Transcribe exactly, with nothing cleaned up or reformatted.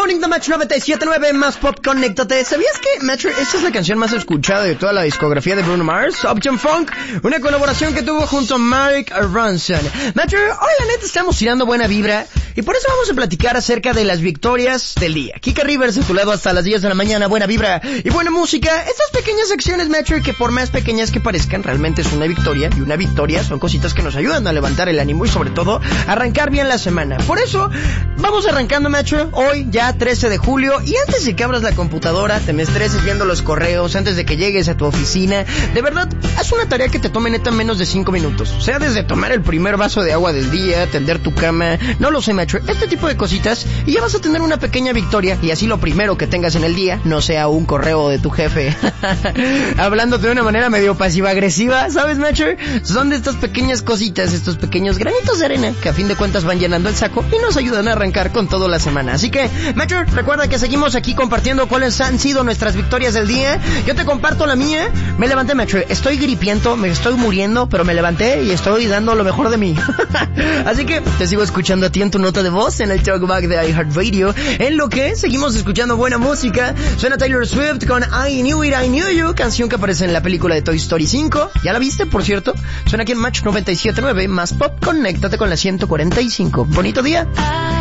Morning de Metro noventa y siete punto nueve más Pop, conéctate. ¿Sabías que Metro, esta es la canción más escuchada de toda la discografía de Bruno Mars? Uptown Funk, una colaboración que tuvo junto a Mark Ronson. Metro, hoy la neta estamos tirando buena vibra y por eso vamos a platicar acerca de las victorias del día. Kika Rivers de tu lado hasta las diez de la mañana, buena vibra y buena música. Estas pequeñas acciones, Metro, que por más pequeñas que parezcan, realmente es una victoria, y una victoria son cositas que nos ayudan a levantar el ánimo y sobre todo arrancar bien la semana. Por eso, vamos arrancando, Metro, hoy ya trece de julio, y antes de que abras la computadora, te me estreses viendo los correos, antes de que llegues a tu oficina, de verdad, haz una tarea que te tome neta menos de cinco minutos. O sea, desde tomar el primer vaso de agua del día, tender tu cama, no lo sé, Metro, este tipo de cositas, y ya vas a tener una pequeña victoria, y así lo primero que tengas en el día no sea un correo de tu jefe hablándote de una manera medio pasiva-agresiva, ¿sabes, Metro? Son de estas pequeñas cositas, estos pequeños granitos de arena que a fin de cuentas van llenando el saco y nos ayudan a arrancar con toda la semana. Así que, Metro, recuerda que seguimos aquí compartiendo cuáles han sido nuestras victorias del día. Yo te comparto la mía. Me levanté, Metro, estoy gripiento, me estoy muriendo, pero me levanté y estoy dando lo mejor de mí. Así que te sigo escuchando a ti en tu nota de voz en el Talkback de iHeartRadio, en lo que seguimos escuchando buena música. Suena Taylor Swift con I Knew It, I Knew You, canción que aparece en la película de Toy Story cinco. ¿Ya la viste, por cierto? Suena aquí en Match noventa y siete punto nueve más Pop, conéctate con la ciento cuarenta y cinco. Bonito día.